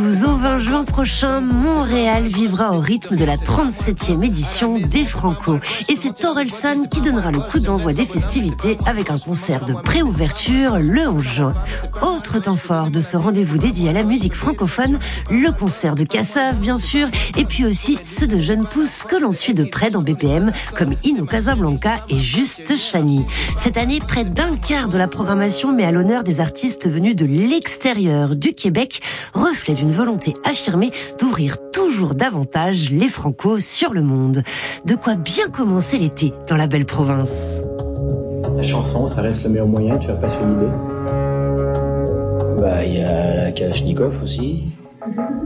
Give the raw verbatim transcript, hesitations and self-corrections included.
douze au vingt juin prochain, Montréal vivra au rythme de la trente-septième édition des Franco. Et c'est Orelsan qui donnera le coup d'envoi des festivités avec un concert de préouverture le onze juin. Autre temps fort de ce rendez-vous dédié à la musique francophone, le concert de Kassav bien sûr, et puis aussi ceux de jeunes pousses que l'on suit de près dans B P M, comme Ino Casablanca et Juste Chani. Cette année, près d'un quart de la programmation met à l'honneur des artistes venus de l'extérieur du Québec, reflet d'une volonté affirmée d'ouvrir toujours davantage les Franco sur le monde. De quoi bien commencer l'été dans la belle province. La chanson, ça reste le meilleur moyen de faire passer une idée. Bah, il y a la Kalachnikov aussi.